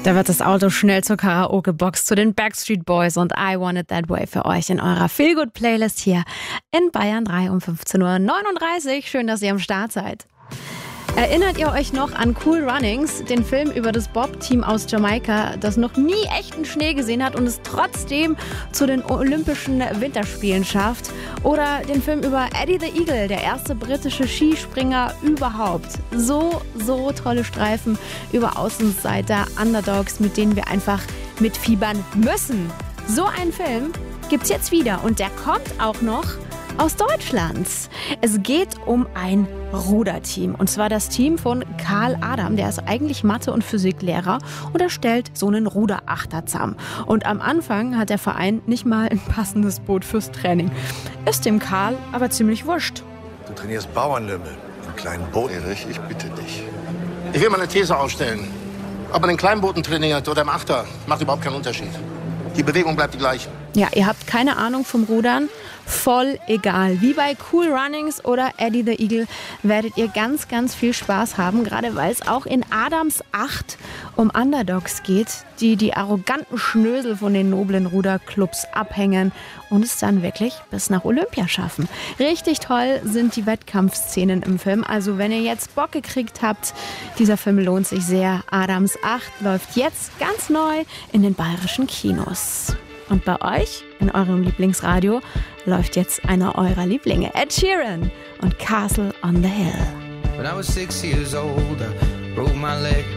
Da wird das Auto schnell zur Karaoke-Box zu den Backstreet Boys und I Want It That Way für euch in eurer Feelgood-Playlist hier in Bayern 3 um 15:39 Uhr. Schön, dass ihr am Start seid. Erinnert ihr euch noch an Cool Runnings, den Film über das Bob-Team aus Jamaika, das noch nie echten Schnee gesehen hat und es trotzdem zu den Olympischen Winterspielen schafft? Oder den Film über Eddie the Eagle, der erste britische Skispringer überhaupt? So tolle Streifen über Außenseiter, Underdogs, mit denen wir einfach mitfiebern müssen. So einen Film gibt's jetzt wieder und der kommt auch noch aus Deutschland. Es geht um ein Ruderteam. Und zwar das Team von Karl Adam. Der ist eigentlich Mathe- und Physiklehrer und er stellt so einen Ruderachter zusammen. Und am Anfang hat der Verein nicht mal ein passendes Boot fürs Training. Ist dem Karl aber ziemlich wurscht. Du trainierst Bauernlümmel in kleinen Booten. Erich, ich bitte dich. Ich will mal eine These aufstellen. Ob man in Kleinbooten trainiert oder im Achter, macht überhaupt keinen Unterschied. Die Bewegung bleibt die gleiche. Ja, ihr habt keine Ahnung vom Rudern. Voll egal. Wie bei Cool Runnings oder Eddie the Eagle werdet ihr ganz viel Spaß haben. Gerade weil es auch in Adams 8 um Underdogs geht, die arroganten Schnösel von den noblen Ruderclubs abhängen und es dann wirklich bis nach Olympia schaffen. Richtig toll sind die Wettkampfszenen im Film. Also wenn ihr jetzt Bock gekriegt habt, dieser Film lohnt sich sehr. Adams 8 läuft jetzt ganz neu in den bayerischen Kinos. Und bei euch, in eurem Lieblingsradio, läuft jetzt einer eurer Lieblinge, Ed Sheeran und Castle on the Hill. When I was 6 years old, I broke my leg.